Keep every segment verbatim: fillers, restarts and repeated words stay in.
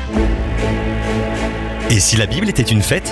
Et si la Bible était une fête ?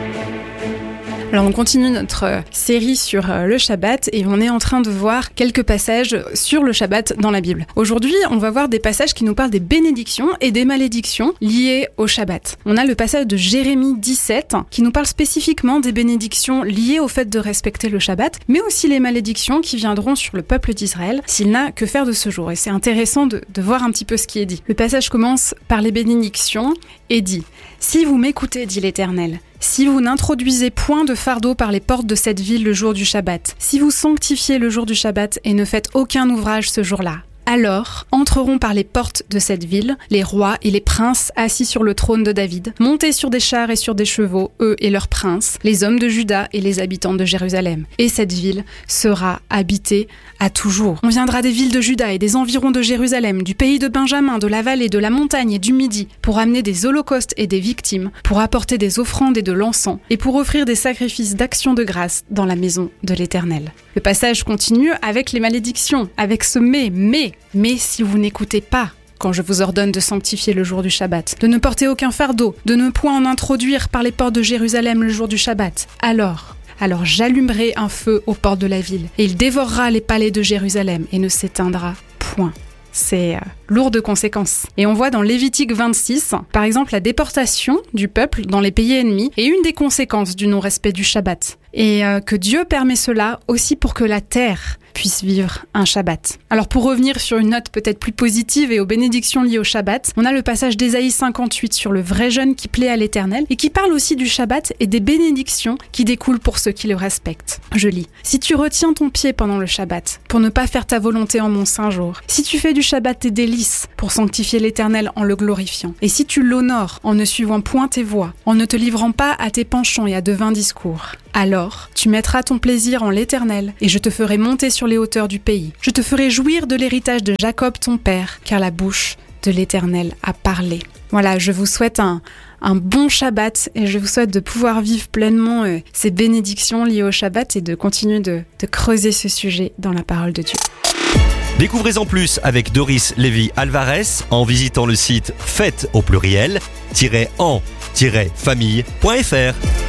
Alors on continue notre série sur le Shabbat et on est en train de voir quelques passages sur le Shabbat dans la Bible. Aujourd'hui, on va voir des passages qui nous parlent des bénédictions et des malédictions liées au Shabbat. On a le passage de Jérémie dix-sept qui nous parle spécifiquement des bénédictions liées au fait de respecter le Shabbat, mais aussi les malédictions qui viendront sur le peuple d'Israël s'il n'a que faire de ce jour. Et c'est intéressant de, de voir un petit peu ce qui est dit. Le passage commence par les bénédictions et dit « Si vous m'écoutez, dit l'Éternel, si vous n'introduisez point de fardeau par les portes de cette ville le jour du Shabbat, si vous sanctifiez le jour du Shabbat et ne faites aucun ouvrage ce jour-là, alors entreront par les portes de cette ville les rois et les princes assis sur le trône de David, montés sur des chars et sur des chevaux, eux et leurs princes, les hommes de Juda et les habitants de Jérusalem. Et cette ville sera habitée à toujours. On viendra des villes de Juda et des environs de Jérusalem, du pays de Benjamin, de la vallée, de la montagne et du Midi, pour amener des holocaustes et des victimes, pour apporter des offrandes et de l'encens, et pour offrir des sacrifices d'action de grâce dans la maison de l'Éternel. Le passage continue avec les malédictions, avec ce « mais », mais, mais si vous n'écoutez pas, quand je vous ordonne de sanctifier le jour du Shabbat, de ne porter aucun fardeau, de ne point en introduire par les portes de Jérusalem le jour du Shabbat, alors... Alors j'allumerai un feu aux portes de la ville, et il dévorera les palais de Jérusalem, et ne s'éteindra point. C'est euh, lourd de conséquences. Et on voit dans Lévitique vingt-six, par exemple, la déportation du peuple dans les pays ennemis, et une des conséquences du non-respect du Shabbat. Et euh, que Dieu permet cela aussi pour que la terre puisse vivre un Shabbat. Alors pour revenir sur une note peut-être plus positive et aux bénédictions liées au Shabbat, on a le passage d'Ésaïe cinquante-huit sur le vrai jeûne qui plaît à l'Éternel et qui parle aussi du Shabbat et des bénédictions qui découlent pour ceux qui le respectent. Je lis. « Si tu retiens ton pied pendant le Shabbat, pour ne pas faire ta volonté en mon saint jour, si tu fais du Shabbat tes délices pour sanctifier l'Éternel en le glorifiant, et si tu l'honores en ne suivant point tes voies, en ne te livrant pas à tes penchants et à de vains discours, alors tu mettras ton plaisir en l'Éternel, et je te ferai monter sur les hauteurs du pays. Je te ferai jouir de l'héritage de Jacob ton père, car la bouche de l'Éternel a parlé. » Voilà, je vous souhaite un, un bon Shabbat et je vous souhaite de pouvoir vivre pleinement euh, ces bénédictions liées au Shabbat et de continuer de, de creuser ce sujet dans la parole de Dieu. Découvrez en plus avec Doris Lévy-Alvarez en visitant le site fête au pluriel, en famille point f r.